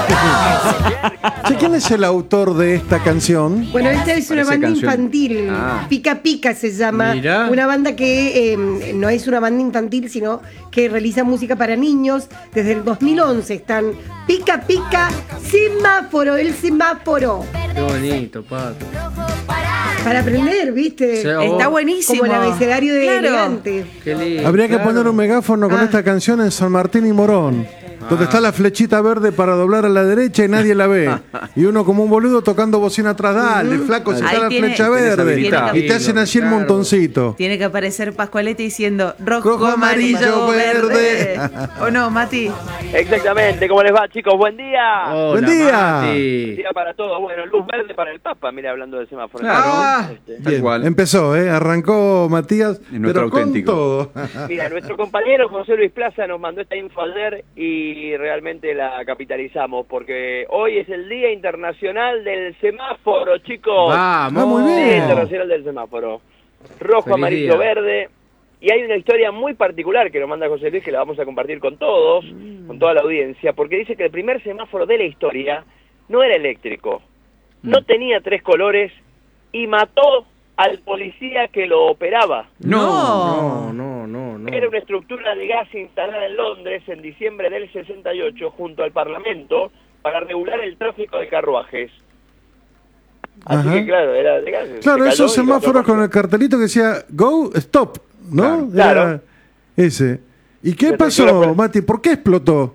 Che, ¿quién es el autor de esta canción? Bueno, esta es una banda infantil. Pica Pica se llama. Mirá. Una banda que no es una banda infantil, sino que realiza música para niños. Desde el 2011 están Pica Pica, Semáforo, el semáforo. Qué bonito, Pato. Para aprender, ¿viste? Sí, Está buenísimo. Como el abecedario de Claro. elegante. Qué lindo. Habría que poner un megáfono con esta canción en San Martín y Morón, donde está la flechita verde para doblar a la derecha y nadie la ve. Y uno como un boludo tocando bocina atrás, dale, flaco, si Ahí está la tiene- flecha tienes verde. habilitado. Y te hacen así el Claro. montoncito. Tiene que aparecer Pascualete diciendo rojo, Rojo, amarillo, amarillo, verde. verde. ¿O no, Mati? Exactamente, ¿cómo les va, chicos? Buen día. Hola, Buen día. Mati. Buen día para todos. Bueno, luz verde para el Papa, mira, hablando del semáforo. Claro. Tal Bien, cual. empezó, arrancó Matías, En nuestro pero con auténtico. todo. Mira, nuestro compañero José Luis Plaza nos mandó esta info ayer y realmente la capitalizamos porque hoy es el Día Internacional del Semáforo, chicos. Vamos. Ah, muy bien. Día Internacional del Semáforo. Rojo, Feliz amarillo, día. verde. Y hay una historia muy particular que nos manda José Luis que la vamos a compartir con todos, con toda la audiencia, porque dice que el primer semáforo de la historia no era eléctrico, no tenía 3 colores y mató al policía que lo operaba. No. Era una estructura de gas instalada en Londres en diciembre del 68 junto al Parlamento para regular el tráfico de carruajes. Así Ajá. que claro, era de gas. Claro, se esos cayó y semáforos lo mató. con el cartelito que decía go, stop, ¿no? Claro. Era ese. ¿Y qué Se pasó, estructura por- Mati? ¿Por qué explotó?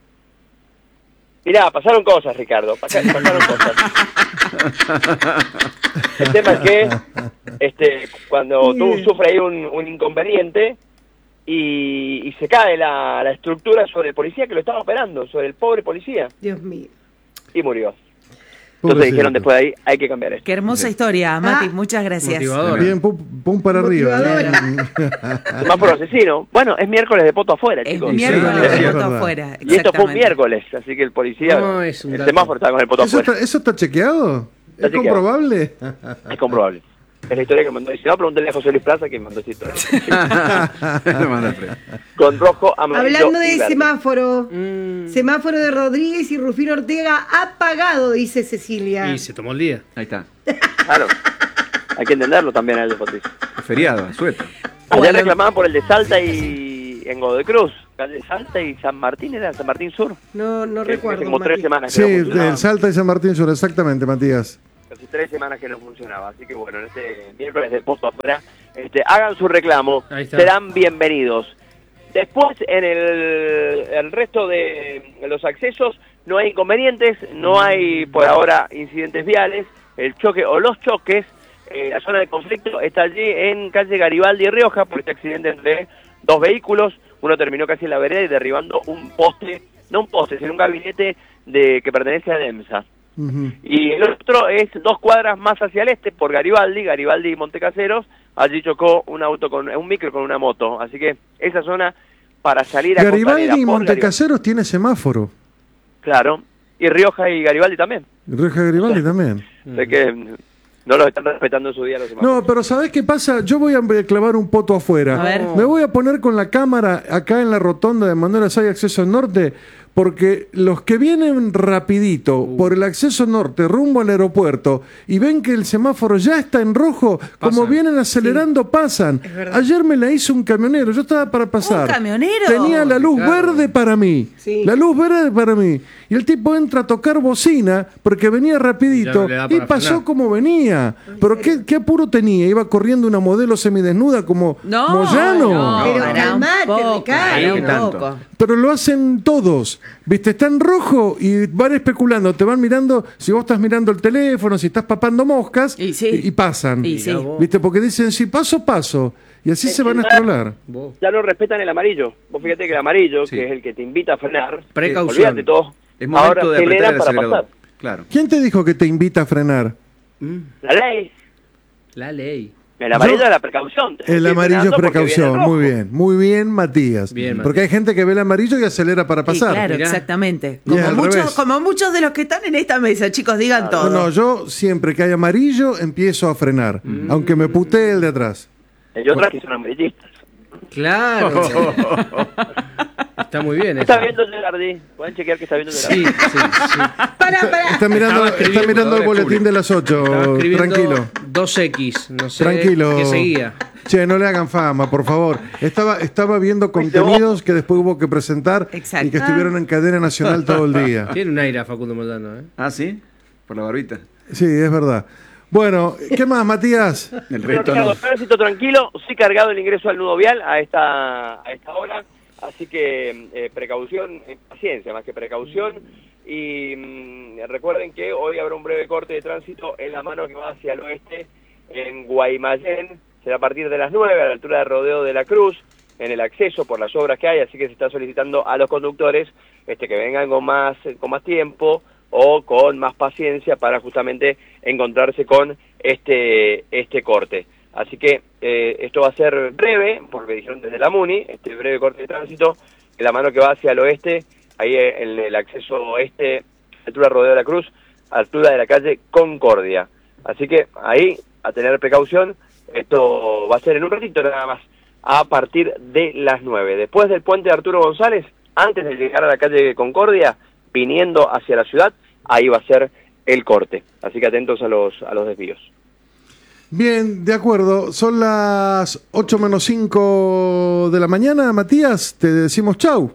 Mirá, pasaron cosas, Ricardo, pasaron cosas. El tema es que cuando tú sufres ahí un inconveniente y se cae la estructura sobre el policía que lo estaba operando, sobre el pobre policía, Dios mío. y murió. Entonces Pobrecito. dijeron después de ahí, hay que cambiar esto. Qué hermosa historia, Mati. Ah. Muchas gracias. Motivador. Bien, pum para arriba. Motivadora. Semáforo asesino. Bueno, es miércoles de poto afuera, Es chicos. miércoles Sí, de es voto verdad. afuera. Y esto fue un Exactamente. miércoles, así que el policía, No, es un el dato. semáforo está con el poto ¿Eso afuera. está, ¿Eso está chequeado? Está ¿Es chequeado. comprobable? Es comprobable. Es la historia que mandó. Y si no, pregúntale a José Luis Plaza que mandó esta historia. Lo manda Fred. Con rojo, amarillo Hablando y de verde. semáforo, semáforo de Rodríguez y Rufino Ortega apagado, dice Cecilia. Y se tomó el día. Ahí está. Claro. Hay que entenderlo también a ellos, Patricio. Es feriado, suelto. Ayer reclamaban por el de Salta y en Godoy Cruz. Calle Salta y San Martín, ¿era San Martín Sur? No Que recuerdo. hace como 3 Mati. semanas que Sí, no funcionaba. el Salta y San Martín Sur, exactamente, Matías. Casi 3 semanas que no funcionaba. Así que bueno, en este miércoles de posto afuera, hagan su reclamo. Ahí está. Serán bienvenidos. Después, en el resto de los accesos, no hay inconvenientes, no hay por ahora incidentes viales. El choque o los choques, la zona de conflicto está allí en calle Garibaldi y Rioja por este accidente entre 2 vehículos. Uno terminó casi en la vereda y derribando un poste, no un poste, sino un gabinete que pertenece a DEMSA. Ujú. Y el otro es 2 cuadras más hacia el este, por Garibaldi y Montecaseros. Allí chocó un auto un micro con una moto. Así que esa zona para salir a Garibaldi Costanera y por Montecaseros tiene semáforo. Claro. Y Rioja y Garibaldi también. Rioja Garibaldi también. Sé que no los están respetando en su día los semáforos. No, pero ¿sabés qué pasa? Yo voy a clavar un poto afuera. A ver. Me voy a poner con la cámara acá en la rotonda de Manuel Azay, acceso norte, porque los que vienen rapidito por el acceso norte rumbo al aeropuerto y ven que el semáforo ya está en rojo, como Pasan. vienen acelerando, pasan. verdad. Ayer me la hizo un camionero, yo estaba para pasar. ¿Un camionero? Tenía la luz Claro. verde para mí. Sí. La luz verde para mí. Y el tipo entra a tocar bocina porque venía rapidito Ya le da y para pasó frenar. como venía. Pero qué apuro tenía. Iba corriendo una modelo semidesnuda como No, Moyano. no, Pero pará un calmate, poco, Ricardo. pará un ¿Qué tanto? poco. Pero lo hacen todos. ¿Viste? Está en rojo y van especulando. Te van mirando, si vos estás mirando el teléfono, si estás papando moscas, Y sí. y pasan. Y sí. Mirá vos. ¿Viste? Porque dicen, si paso, paso. Y así se van a estrolar. Vos. Ya no respetan el amarillo. Vos fíjate que el amarillo, Sí. que es el que te invita a frenar, Precaución. olvídate todo. Es momento Ahora de apretar aceleran el para acelerador. pasar. Claro. ¿Quién te dijo que te invita a frenar? La ley. La ley. El amarillo Yo- es la precaución. Tenés El que ir amarillo es frenando porque viene el precaución. rojo. Muy bien, Matías. Bien, Porque hay gente que ve el amarillo y acelera para Sí, pasar. claro, Mirá. exactamente. Y al revés. Como muchos de los que están en esta mesa, chicos, digan todo. No, yo siempre que hay amarillo empiezo a frenar, aunque me putee el de atrás. Hay otras que son amarillistas. Claro. Está muy bien Está eso. viendo Gerardi. Pueden chequear que está viendo Sí, Gerardi. sí, sí. Pará. Está mirando, Estaba está mirando el ahora boletín de las 8. Estaba escribiendo Tranquilo. 2X, no sé Tranquilo. qué seguía. Che, no le hagan fama, por favor. Estaba viendo contenidos que después hubo que presentar Exacto. y que estuvieron en cadena nacional todo el día. Tiene un aire a Facundo Moldano, ¿eh? Ah, ¿sí? Por la barbita. Sí, es verdad. Bueno, ¿qué más, Matías? El resto Ricardo, no. tránsito tranquilo, sí cargado el ingreso al nudo vial a esta hora, así que precaución, paciencia más que precaución, y recuerden que hoy habrá un breve corte de tránsito en la mano que va hacia el oeste en Guaymallén, será a partir de las 9 a la altura del Rodeo de la Cruz, en el acceso por las obras que hay, así que se está solicitando a los conductores que vengan con más tiempo o con más paciencia para justamente encontrarse con este corte. Así que esto va a ser breve, porque dijeron desde la MUNI, este breve corte de tránsito, en la mano que va hacia el oeste, ahí en el acceso oeste, altura Rodeo de la Cruz, altura de la calle Concordia. Así que ahí, a tener precaución, esto va a ser en un ratito nada más, a partir de las 9. Después del puente de Arturo González, antes de llegar a la calle Concordia, viniendo hacia la ciudad, ahí va a ser el corte. Así que atentos a los desvíos. Bien, de acuerdo. Son las 8 menos 5 de la mañana. Matías, te decimos chau.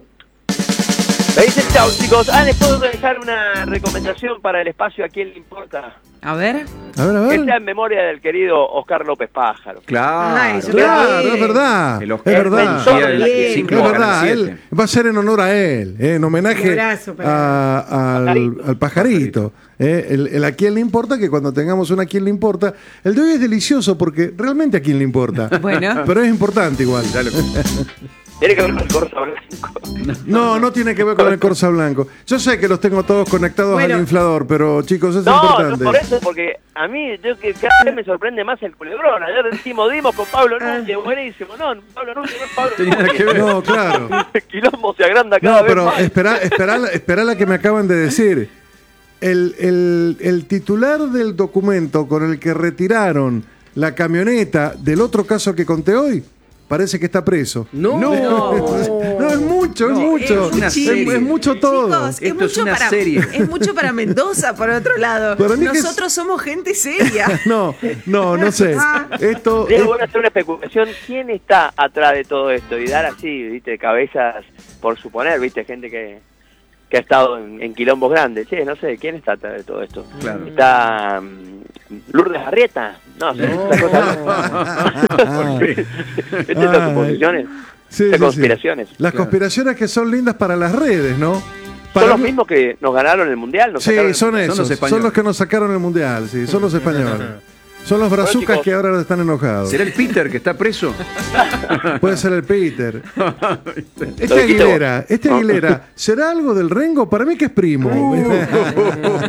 Me dicen chao, chicos. ¿Les puedo dejar una recomendación para el espacio a quién le importa? A ver. A ver, a ver. Está en memoria del querido Oscar López Pájaro. Claro. Ay, súper Claro, bien. es verdad. El es Oscar verdad. Mentor del bien. ciclo Es Canal verdad, 7. él va a ser en honor a él, en homenaje Un abrazo para al pajarito. El a quién le importa, que cuando tengamos un a quién le importa, el de hoy es delicioso porque realmente a quién le importa. Bueno. Pero es importante igual. Tiene que ver con el Corsa Blanco. No tiene que ver con el Corsa Blanco. Yo sé que los tengo todos conectados Bueno. al inflador, pero chicos, es No, no importante. por eso, porque a mí que cada vez me sorprende más el culebrón. Ayer dimos con Pablo Núñez, buenísimo. No, Pablo Núñez no es Pablo Tenía nada que ver. No, claro. El quilombo se agranda cada No, vez pero más. esperá la que me acaban de decir. El titular del documento con el que retiraron la camioneta del otro caso que conté hoy, parece que está preso. No. No, es mucho, es mucho. es una serie. Es mucho todo. Chicos, Esto es mucho una para, serie. es mucho para Mendoza, por otro lado. Para mí que es- Nosotros somos gente seria. No sé. Esto Diego, voy a hacer una especulación. ¿Quién está atrás de todo esto? Y dar así, viste, cabezas, por suponer, viste, gente que ha estado en quilombos grandes. Che, no sé, ¿quién está atrás de todo esto? Claro. Está Lourdes Arrieta. No sé, No. esa cosa. Porque, ¿viste estas suposiciones? Sí, Estas sí, conspiraciones. sí. Las conspiraciones que son lindas para las redes, ¿no? Son Para los mí- mismos que nos ganaron el Mundial. Nos Sí, sacaron el son Mundial. esos. los Son españoles. los que nos sacaron el mundial, sí, son los españoles. Son los brazucas chicos. que ahora están enojados. ¿Será el Peter que está preso? Puede ser el Peter. Lo dijiste Aguilera, vos. ¿será algo del Rengo? Para mí que es primo.